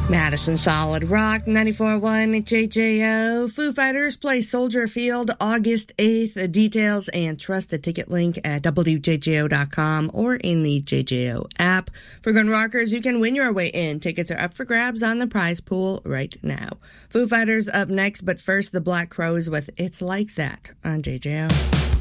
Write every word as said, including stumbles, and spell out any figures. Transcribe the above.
Madison Solid Rock, ninety-four point one J J O. Foo Fighters play Soldier Field August eighth. Details and trust the ticket link at W J J O dot com or in the J J O app. For Gun Rockers, you can win your way in. Tickets are up for grabs on the prize pool right now. Foo Fighters up next, but first the Black Crowes with It's Like That on J J O.